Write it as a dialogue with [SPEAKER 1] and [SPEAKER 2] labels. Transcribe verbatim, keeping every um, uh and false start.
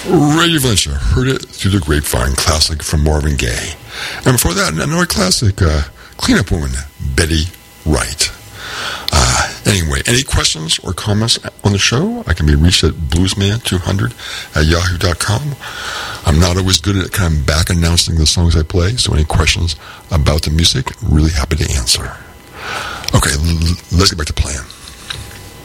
[SPEAKER 1] Radio Valencia, Heard It Through the Grapevine, classic from Marvin Gaye. And before that, another classic, uh, Cleanup Woman, Betty Wright. Uh, anyway, any questions or comments on the show? I can be reached at bluesman two hundred at yahoo dot com. I'm not always good at kind of back announcing the songs I play, so any questions about the music, really happy to answer. Okay, l- let's get back to playing.